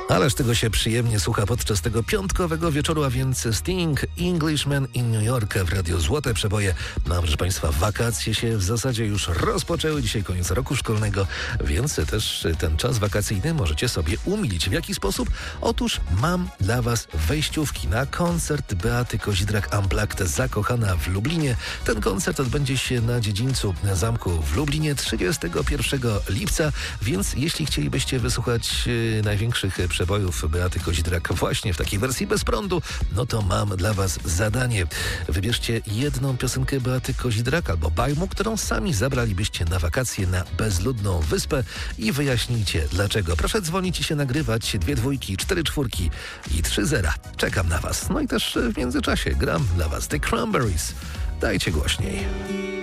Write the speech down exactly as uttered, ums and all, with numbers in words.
Ależ tego się przyjemnie słucha podczas tego piątkowego wieczoru, a więc Sting, Englishman in New York w Radiu Złote Przeboje. No, proszę Państwa, wakacje się w zasadzie już rozpoczęły. Dzisiaj koniec roku szkolnego, więc też ten czas wakacyjny możecie sobie umilić. W jaki sposób? Otóż mam dla Was wejściówki na koncert Beaty Kozidrak Unplugged Zakochana w Lublinie. Ten koncert odbędzie się na dziedzińcu zamku w Lublinie trzydziestego pierwszego lipca, więc jeśli chcielibyście wysłuchać yy, największych przebojów Beaty Kozidrak właśnie w takiej wersji bez prądu, no to mam dla Was zadanie. Wybierzcie jedną piosenkę Beaty Kozidrak albo Bajmu, którą sami zabralibyście na wakacje na bezludną wyspę i wyjaśnijcie dlaczego. Proszę dzwonić i się nagrywać. Dwie dwójki, cztery czwórki i trzy zera. Czekam na Was. No i też w międzyczasie gram dla Was The Cranberries. Dajcie głośniej.